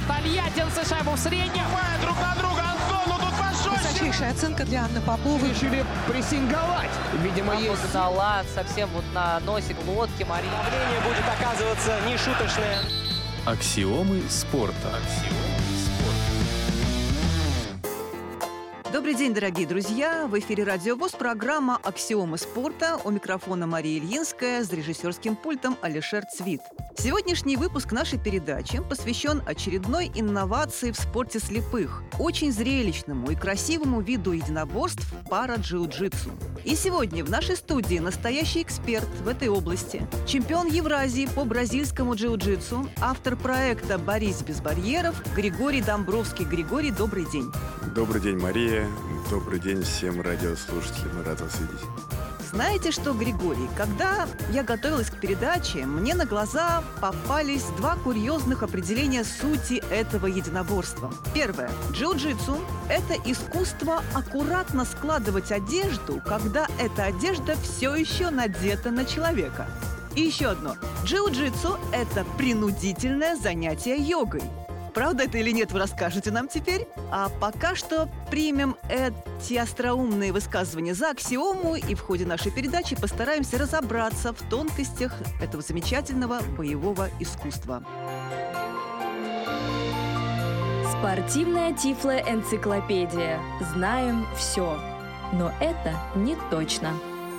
Тольяттинцы шайбу в среднем. Друг на друга, Антон, ну тут пошел. Высочайшая оценка для Анны Поповой. Решили прессинговать. Видимо, есть... Погнала совсем вот на носик лодки Мария. Давление будет оказываться нешуточное. Аксиомы спорта. Добрый день, дорогие друзья! В эфире Радио ВОС, программа «Аксиомы спорта». У микрофона Мария Ильинская, с режиссерским пультом Алишер Цвит. Сегодняшний выпуск нашей передачи посвящен очередной инновации в спорте слепых, очень зрелищному и красивому виду единоборств пара-джиу-джитсу. И сегодня в нашей студии настоящий эксперт в этой области, чемпион Евразии по бразильскому джиу-джитсу, автор проекта «Борись без барьеров» Григорий Домбровский. Григорий, добрый день. Добрый день, Мария. Добрый день всем радиослушателям. Рад вас видеть. Знаете что, Григорий, когда я готовилась к передаче, мне на глаза попались два курьезных определения сути этого единоборства. Первое. Джиу-джитсу – это искусство аккуратно складывать одежду, когда эта одежда все еще надета на человека. И еще одно. Джиу-джитсу – это принудительное занятие йогой. Правда это или нет, вы расскажете нам теперь. А пока что примем эти остроумные высказывания за аксиому и в ходе нашей передачи постараемся разобраться в тонкостях этого замечательного боевого искусства. Спортивная тифлоэнциклопедия. Знаем все. Но это не точно.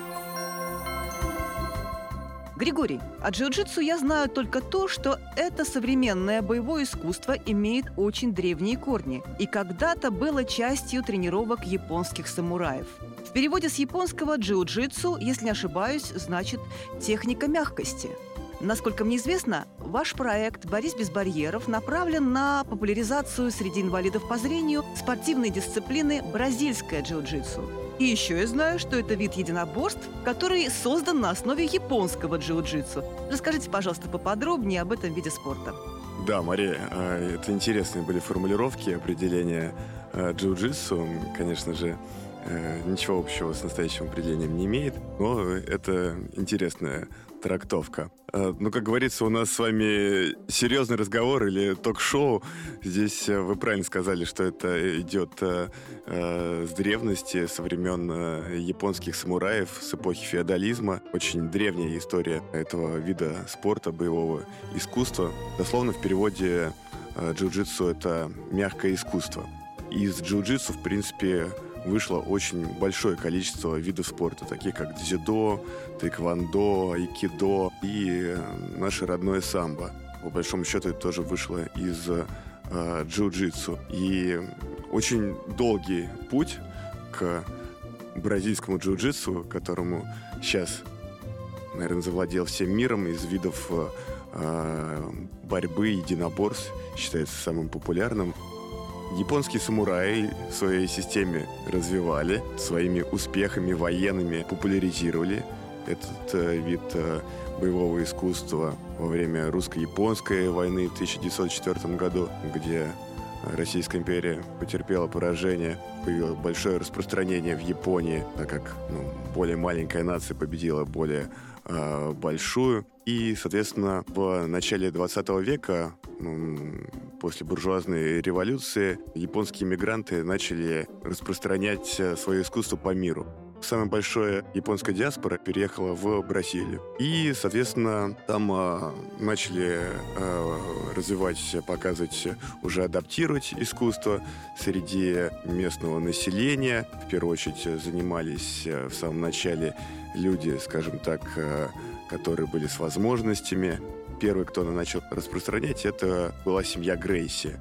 Григорий, о джиу-джитсу я знаю только то, что это современное боевое искусство имеет очень древние корни и когда-то было частью тренировок японских самураев. В переводе с японского джиу-джитсу, если не ошибаюсь, значит «техника мягкости». Насколько мне известно, ваш проект «Борись без барьеров» направлен на популяризацию среди инвалидов по зрению спортивной дисциплины бразильское джиу-джитсу. И еще я знаю, что это вид единоборств, который создан на основе японского джиу-джитсу. Расскажите, пожалуйста, поподробнее об этом виде спорта. Да, Мария, это интересные были формулировки, определения джиу-джитсу. Конечно же, ничего общего с настоящим определением не имеет, но это интересная трактовка. Ну, как говорится, у нас с вами серьезный разговор или ток-шоу. Здесь вы правильно сказали, что это идет с древности, со времен японских самураев, с эпохи феодализма. Очень древняя история этого вида спорта, боевого искусства. Дословно в переводе джиу-джитсу – это мягкое искусство. Из джиу-джитсу, в принципе, вышло очень большое количество видов спорта, таких как дзюдо, тэквондо, айкидо и наше родное самбо. По большому счету это тоже вышло из джиу-джитсу. И очень долгий путь к бразильскому джиу-джитсу, которому сейчас, наверное, завладел всем миром из видов борьбы, единоборств, считается самым популярным. Японские самураи в своей системе развивали, своими успехами военными популяризировали этот вид боевого искусства во время русско-японской войны в 1904 году, где Российская империя потерпела поражение, появилось большое распространение в Японии, так как более маленькая нация победила более большую. И, соответственно, в начале 20 века, после буржуазной революции, японские мигранты начали распространять свое искусство по миру. Самая большая японская диаспора переехала в Бразилию. И, соответственно, там начали развивать, показывать, уже адаптировать искусство среди местного населения. В первую очередь занимались в самом начале люди, скажем так, которые были с возможностями. Первый, кто начал распространять, это была семья Грейси.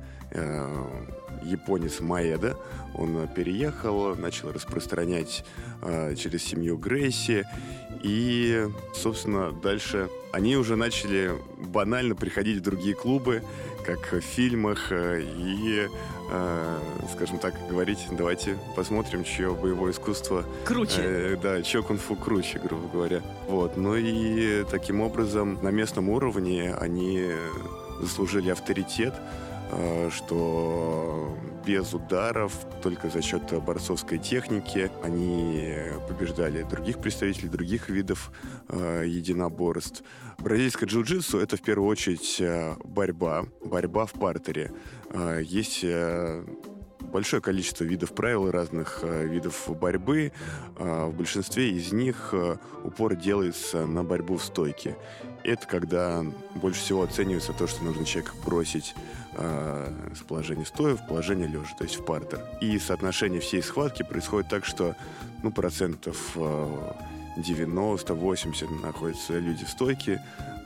Японец Маэда. Он переехал, начал распространять через семью Грейси. И, собственно, дальше они уже начали банально приходить в другие клубы, как в фильмах, и, скажем так, говорить: давайте посмотрим, чье боевое искусство круче. Чье кунг-фу круче, грубо говоря. Вот. Ну и таким образом на местном уровне они заслужили авторитет что без ударов, только за счет борцовской техники они побеждали других представителей других видов единоборств. Бразильское джиу-джитсу — это в первую очередь борьба в партере. Есть большое количество видов правил и разных видов борьбы. В большинстве из них упор делается на борьбу в стойке. Это когда больше всего оценивается то, что нужно человека бросить с положения стоя в положение лежа, то есть в партер. И соотношение всей схватки происходит так, что процентов 90-80 находятся люди в стойке,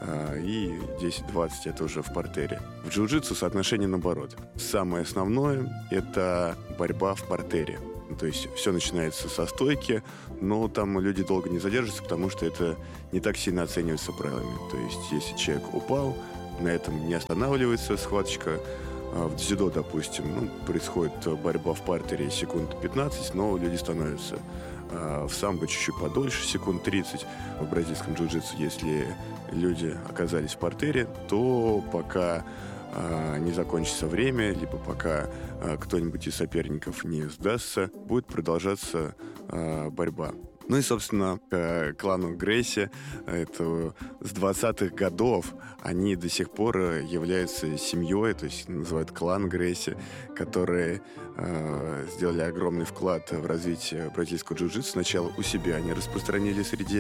и 10-20 это уже в партере. В джиу-джитсу соотношение наоборот. Самое основное — это борьба в партере. То есть все начинается со стойки, но там люди долго не задержатся, потому что это не так сильно оценивается правилами. То есть если человек упал, на этом не останавливается схваточка. В дзюдо, допустим, происходит борьба в партере секунд 15, но люди становятся. В самбо чуть-чуть подольше, секунд 30. В бразильском джиу-джитсу, если люди оказались в партере, то пока не закончится время, либо пока кто-нибудь из соперников не сдастся, будет продолжаться борьба. Ну и, собственно, к клану Грейси, это с 20-х годов, они до сих пор являются семьей, то есть называют клан Грейси, которые сделали огромный вклад в развитие бразильского джиу-джитсу. Сначала у себя они распространили среди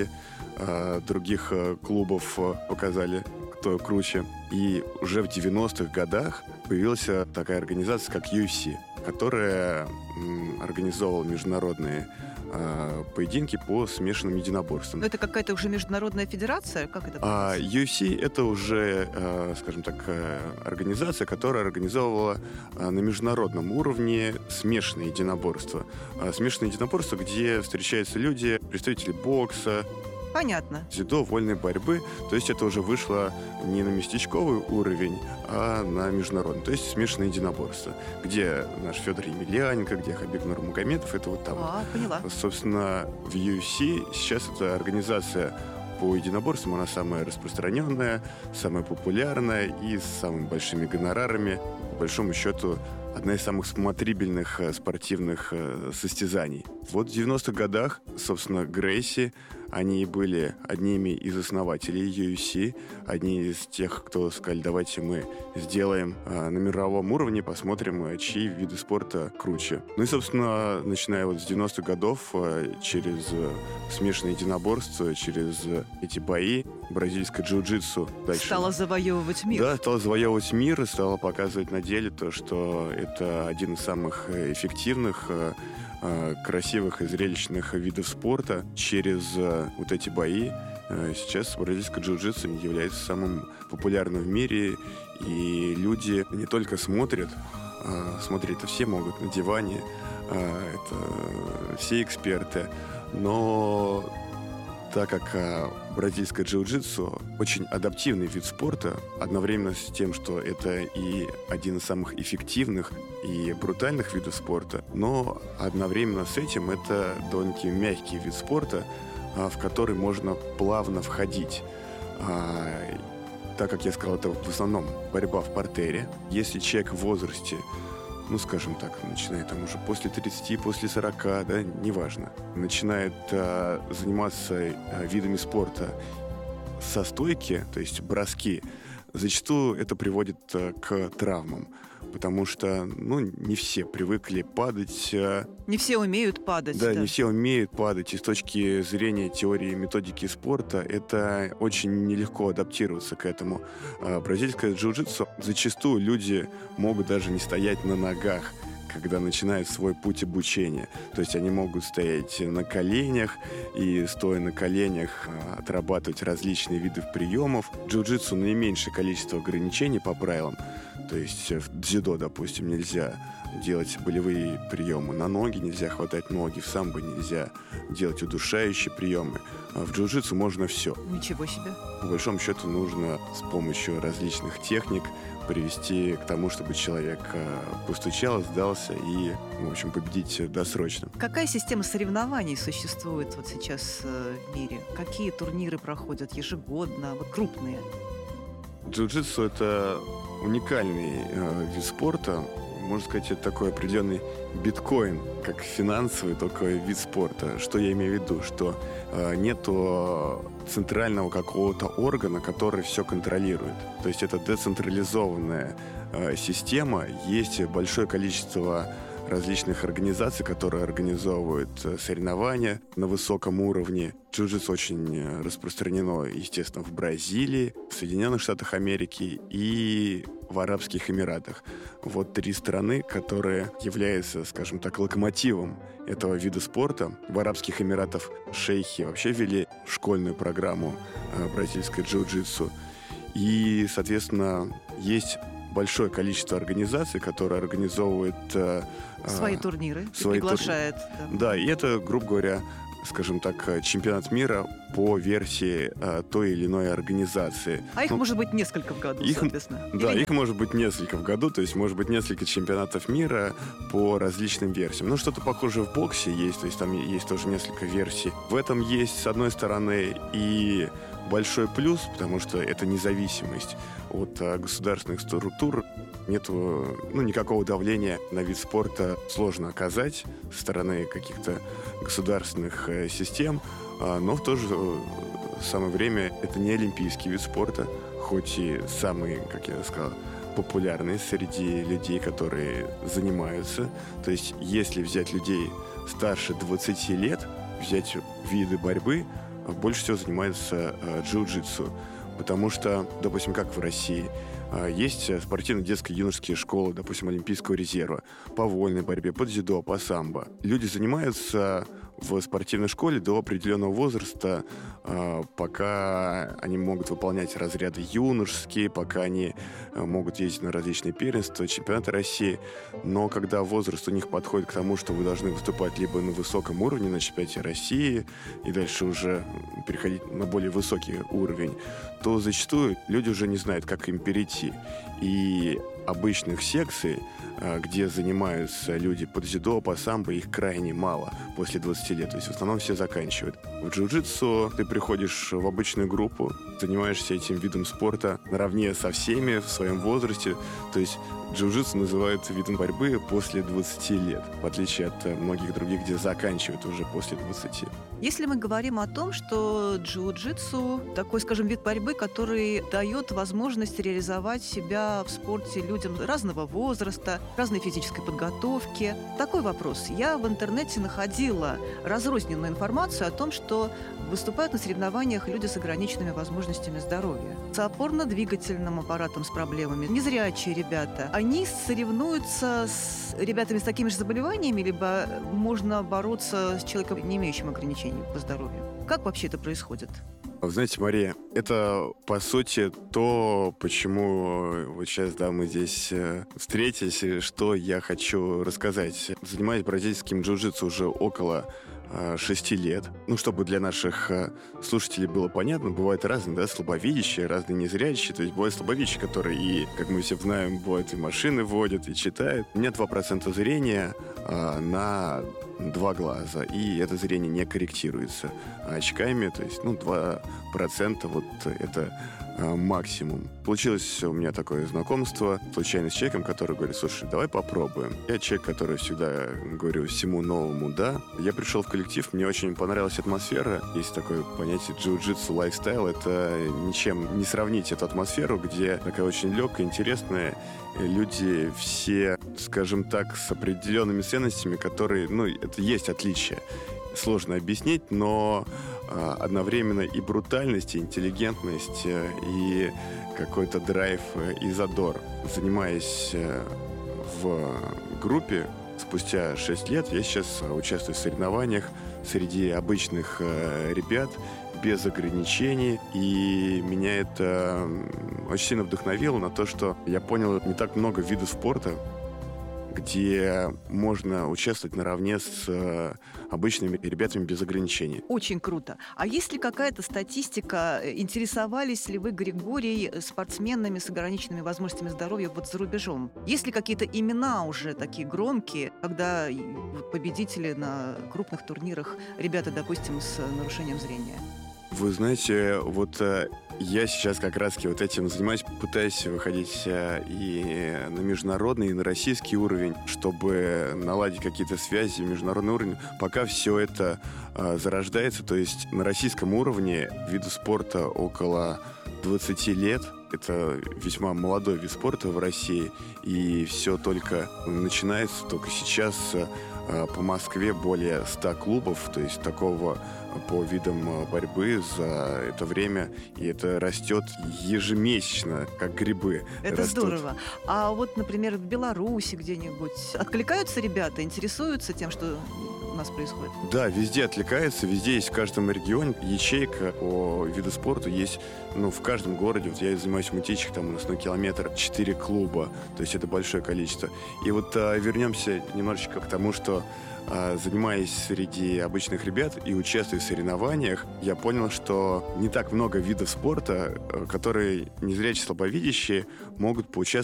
других клубов, показали, кто круче. И уже в 90-х годах появилась такая организация, как UFC, которая организовывала международные поединки по смешанным единоборствам. Но это какая-то уже международная федерация? Как это? UFC — это уже, скажем так, организация, которая организовывала на международном уровне смешанные единоборства. Смешанные единоборства, где встречаются люди, представители бокса, Понятно. дзюдо, вольной борьбы. То есть это уже вышло не на местечковый уровень, а на международный. То есть смешанное единоборство. Где наш Федор Емельяненко, где Хабиб Нурмагомедов, это вот там. Поняла. Собственно, в UFC сейчас эта организация по единоборствам, она самая распространенная, самая популярная и с самыми большими гонорарами. По большому счету, одна из самых смотрибельных спортивных состязаний. Вот в 90-х годах, собственно, Грейси, они были одними из основателей UFC, одни из тех, кто сказали, давайте мы сделаем на мировом уровне, посмотрим, чьи виды спорта круче. Ну и, собственно, начиная вот с 90-х годов, через смешанное единоборство, через эти бои, бразильское джиу-джитсу дальше стало завоевывать мир. Да, стало завоевывать мир, стало показывать на деле то, что это один из самых эффективных, красивых и зрелищных видов спорта. Через вот эти бои сейчас бразильское джиу-джитсу является самым популярным в мире, и люди не только смотрят, смотреть это все могут на диване, это все эксперты, но так как бразильское джиу-джитсу очень адаптивный вид спорта, одновременно с тем, что это и один из самых эффективных и брутальных видов спорта, но одновременно с этим это довольно-таки мягкий вид спорта, в который можно плавно входить. Так как я сказал, это в основном борьба в партере. Если человек в возрасте, скажем так, начинает там уже после 30, после 40, да, неважно, начинает заниматься видами спорта со стойки, то есть броски, зачастую это приводит к травмам, потому что, не все привыкли падать. Не все умеют падать. Да, не все умеют падать. И с точки зрения теории и методики спорта это очень нелегко адаптироваться к этому. Бразильское джиу-джитсу зачастую люди могут даже не стоять на ногах, когда начинают свой путь обучения. То есть они могут стоять на коленях и, стоя на коленях, отрабатывать различные виды приемов. В джиу-джитсу наименьшее количество ограничений по правилам. То есть в дзюдо, допустим, нельзя делать болевые приемы на ноги, нельзя хватать ноги, в самбо нельзя делать удушающие приемы. А в джиу-джитсу можно все. Ничего себе. По большому счету нужно с помощью различных техник привести к тому, чтобы человек постучал, сдался и, в общем, победить досрочно. Какая система соревнований существует вот сейчас в мире? Какие турниры проходят ежегодно, крупные? Джиу-джитсу — это уникальный вид спорта. Можно сказать, это такой определенный биткоин, как финансовый, только вид спорта. Что я имею в виду? Что нету центрального какого-то органа, который все контролирует. То есть это децентрализованная система. Есть большое количество различных организаций, которые организовывают соревнования на высоком уровне. Джиу-джитсу очень распространено, естественно, в Бразилии, в Соединенных Штатах Америки и в Арабских Эмиратах. Вот 3 страны, которые являются, скажем так, локомотивом этого вида спорта. В Арабских Эмиратах шейхи вообще ввели школьную программу бразильской джиу-джитсу. И, соответственно, есть большое количество организаций, которые организовывают Свои турниры, свои приглашает. Да, и это, грубо говоря, скажем так, чемпионат мира по версии той или иной организации. А их может быть несколько в году, соответственно. Да, их может быть несколько в году, то есть может быть несколько чемпионатов мира по различным версиям. Ну, что-то похожее в боксе есть, то есть там есть тоже несколько версий. В этом есть, с одной стороны, и большой плюс, потому что это независимость от государственных структур. Нет никакого давления на вид спорта сложно оказать со стороны каких-то государственных систем, но в то же самое время это не олимпийский вид спорта, хоть и самый, как я сказал, популярный среди людей, которые занимаются. То есть если взять людей старше 20 лет, взять виды борьбы, больше всего занимаются джиу-джитсу. Потому что, допустим, как в России, есть спортивно-детские юношеские школы, допустим, Олимпийского резерва, по вольной борьбе, по дзюдо, по самбо. Люди занимаются в спортивной школе до определенного возраста, пока они могут выполнять разряды юношеские, пока они могут ездить на различные первенства, чемпионаты России. Но когда возраст у них подходит к тому, что вы должны выступать либо на высоком уровне, на чемпионате России, и дальше уже переходить на более высокий уровень, то зачастую люди уже не знают, как им перейти. И обычных секций, где занимаются люди по дзюдо, по самбо, их крайне мало после 20 лет. То есть в основном все заканчивают. В джиу-джитсу ты приходишь в обычную группу, занимаешься этим видом спорта наравне со всеми в своем возрасте. То есть джиу-джитсу называют видом борьбы после 20 лет, в отличие от многих других, где заканчивают уже после 20. Если мы говорим о том, что джиу-джитсу такой, скажем, вид борьбы, который дает возможность реализовать себя в спорте людям разного возраста, разной физической подготовки. Такой вопрос. Я в интернете находила разрозненную информацию о том, что выступают на соревнованиях люди с ограниченными возможностями здоровья, с опорно-двигательным аппаратом с проблемами, незрячие ребята. Они соревнуются с ребятами с такими же заболеваниями, либо можно бороться с человеком, не имеющим ограничений по здоровью? Как вообще это происходит? Вы знаете, Мария, это, по сути, то, почему вот сейчас, да, мы здесь встретились, и что я хочу рассказать. Занимаюсь бразильским джиу-джитсу уже около 6 лет. Ну, чтобы для наших слушателей было понятно, бывают разные, да, слабовидящие, разные незрячие. То есть бывают слабовидящие, которые и, как мы все знаем, бывают и машины водят, и читают. У меня 2% зрения на 2 глаза, и это зрение не корректируется очками, то есть, 2% вот это максимум. Получилось у меня такое знакомство случайно с человеком, который говорит: слушай, давай попробуем. Я человек, который всегда говорю всему новому «да». Я пришел в коллектив, мне очень понравилась атмосфера. Есть такое понятие джиу-джитсу лайфстайл. Это ничем не сравнить эту атмосферу, где такая очень легкая, интересная. Люди все, скажем так, с определенными ценностями, которые, это есть отличия. Сложно объяснить, но одновременно и брутальность, и интеллигентность, и какой-то драйв и задор. Занимаясь в группе, спустя 6 лет я сейчас участвую в соревнованиях среди обычных ребят, без ограничений, и меня это очень сильно вдохновило на то, что я понял, не так много видов спорта, где можно участвовать наравне с обычными ребятами без ограничений. Очень круто. А есть ли какая-то статистика, интересовались ли вы, Григорий, спортсменами с ограниченными возможностями здоровья вот за рубежом? Есть ли какие-то имена уже такие громкие, когда победители на крупных турнирах ребята, допустим, с нарушением зрения? Вы знаете, вот Я сейчас как раз-таки вот этим занимаюсь, пытаюсь выходить и на международный, и на российский уровень, чтобы наладить какие-то связи, международный уровень. Пока все это зарождается, то есть на российском уровне виду спорта около 20 лет. Это весьма молодой вид спорта в России, и все только начинается, только сейчас по Москве более 100 клубов, то есть такого по видам борьбы за это время, и это растет ежемесячно, как грибы. Это растут. здорово. А вот, например, в Беларуси где-нибудь откликаются ребята, интересуются тем, что у нас происходит? Да, везде отвлекаются, везде есть в каждом регионе ячейка по виду спорта. Есть, в каждом городе, вот я занимаюсь в Мытищах, там у нас на километр 4 клуба, то есть это большое количество. И вот вернемся немножечко к тому, что занимаясь среди обычных ребят и участвуя в соревнованиях, я понял, что не так много видов спорта, которые незрячие слабовидящие могут поучаствовать